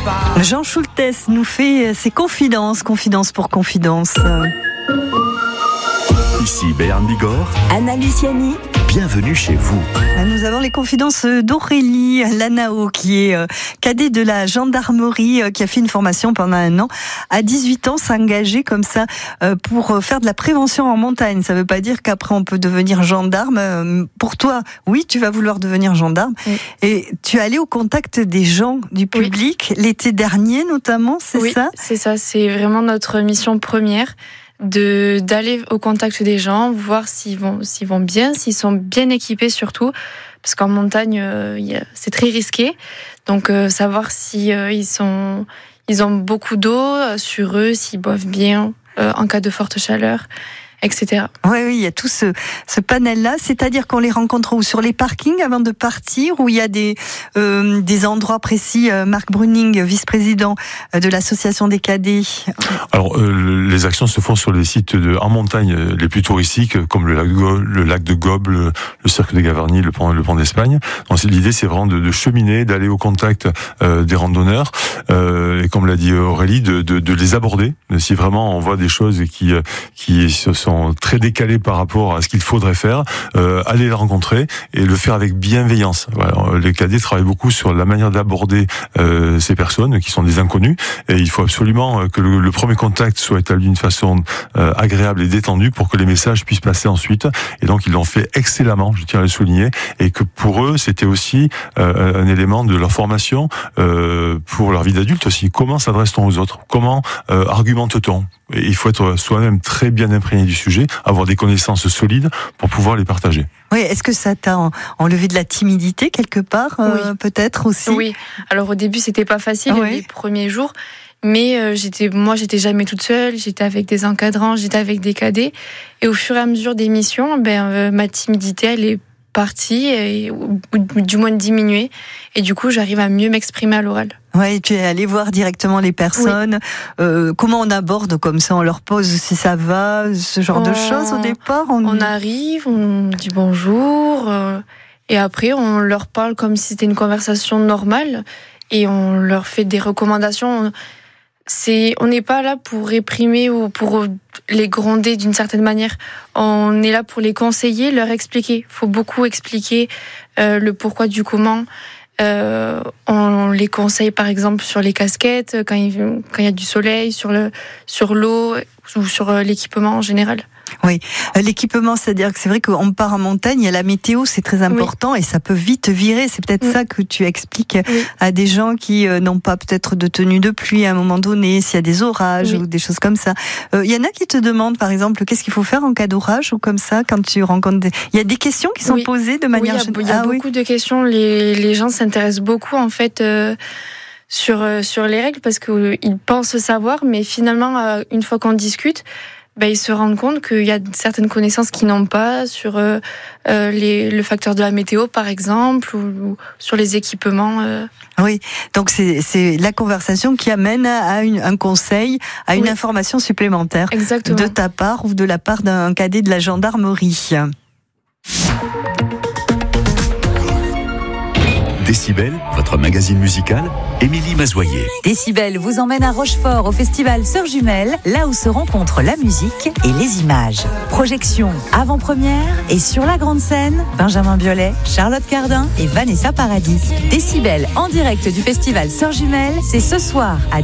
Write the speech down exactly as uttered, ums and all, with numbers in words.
Jean Schultes nous fait ses confidences, confidence pour confidence. Ici Béarn Bigorre, Anna Luciani. Bienvenue chez vous. Nous avons les confidences d'Aurélie Lanao, qui est cadet de la gendarmerie, qui a fait une formation pendant un an. À dix-huit ans, s'engager comme ça pour faire de la prévention en montagne. Ça ne veut pas dire qu'après on peut devenir gendarme. Pour toi, oui, tu vas vouloir devenir gendarme. Oui. Et tu es allé au contact des gens, du public, oui. L'été dernier notamment, c'est oui, ça ? C'est ça, c'est vraiment notre mission première. De, d'aller au contact des gens, voir s'ils vont, s'ils vont bien, s'ils sont bien équipés surtout, parce qu'en montagne, euh, y a, c'est très risqué. Donc, euh, savoir si euh, ils sont, ils ont beaucoup d'eau euh, sur eux, s'ils boivent bien euh, en cas de forte chaleur, et cetera. Oui, oui, il y a tout ce, ce panel-là. C'est-à-dire qu'on les rencontre où, sur les parkings avant de partir, où il y a des, euh, des endroits précis. Marc Bruning, vice-président de l'association des cadets. Alors, euh, les actions se font sur les sites de, en montagne les plus touristiques, comme le lac de, Go, le lac de Gob, le, le cercle des Gavarnie, le pont, le pont d'Espagne. Donc, l'idée, c'est vraiment de, de cheminer, d'aller au contact euh, des randonneurs, euh, et comme l'a dit Aurélie, de, de, de les aborder. Si vraiment on voit des choses qui, qui se sont très décalés par rapport à ce qu'il faudrait faire, euh, aller les rencontrer et le faire avec bienveillance. Voilà, les cadets travaillent beaucoup sur la manière d'aborder euh, ces personnes qui sont des inconnus, et il faut absolument que le, le premier contact soit établi d'une façon euh, agréable et détendue pour que les messages puissent passer ensuite. Et donc ils l'ont fait excellemment, je tiens à le souligner, et que pour eux c'était aussi euh, un élément de leur formation euh, pour leur vie d'adulte aussi. Comment s'adresse-t-on aux autres ? Comment euh, argumente-t-on ? Et il faut être soi-même très bien imprégné du sujet, avoir des connaissances solides pour pouvoir les partager. Oui, est-ce que ça t'a enlevé de la timidité quelque part, euh, oui. Peut-être aussi ? Oui. Alors au début, c'était pas facile, oui. Les premiers jours, mais euh, j'étais, moi, j'étais jamais toute seule. J'étais avec des encadrants, j'étais avec des cadets, et au fur et à mesure des missions, ben euh, ma timidité, elle est partie, et, ou, ou du moins diminuée, et du coup, j'arrive à mieux m'exprimer à l'oral. Ouais, tu es allé voir directement les personnes. Oui. Euh, comment on aborde comme ça ? On leur pose si ça va, ce genre on, de choses au départ. On, on arrive, on dit bonjour, euh, et après on leur parle comme si c'était une conversation normale, et on leur fait des recommandations. C'est, on n'est pas là pour réprimer ou pour les gronder d'une certaine manière. On est là pour les conseiller, leur expliquer. Il faut beaucoup expliquer euh, le pourquoi du comment. Euh, on les conseille par exemple sur les casquettes, quand il, quand il y a du soleil, sur, le, sur l'eau ou sur l'équipement en général. Oui, l'équipement, c'est-à-dire que c'est vrai qu'on part en montagne, il y a la météo, c'est très important, oui. Et ça peut vite virer. C'est peut-être oui. ça que tu expliques oui. à des gens qui euh, n'ont pas peut-être de tenue de pluie à un moment donné, s'il y a des orages oui. ou des choses comme ça. Euh, il y en a qui te demandent, par exemple, qu'est-ce qu'il faut faire en cas d'orage ou comme ça, quand tu rencontres des... Il y a des questions qui sont oui. posées de manière générale. Oui, il y a, il y a ah, beaucoup oui. de questions. Les, les gens s'intéressent beaucoup, en fait... Euh... Sur, sur les règles, parce qu'ils pensent savoir, mais finalement, une fois qu'on discute, ben, ils se rendent compte qu'il y a certaines connaissances qu'ils n'ont pas sur euh, les, le facteur de la météo, par exemple, ou, ou sur les équipements. Euh. Oui, donc c'est, c'est la conversation qui amène à une, un conseil, à une oui. information supplémentaire. Exactement. De ta part ou de la part d'un cadet de la gendarmerie. Décibel, votre magazine musical, Émilie Mazoyer. Décibel vous emmène à Rochefort au festival Sœurs Jumelles, là où se rencontrent la musique et les images. Projection avant-première et sur la grande scène, Benjamin Biolay, Charlotte Cardin et Vanessa Paradis. Décibel en direct du festival Sœurs Jumelles, c'est ce soir à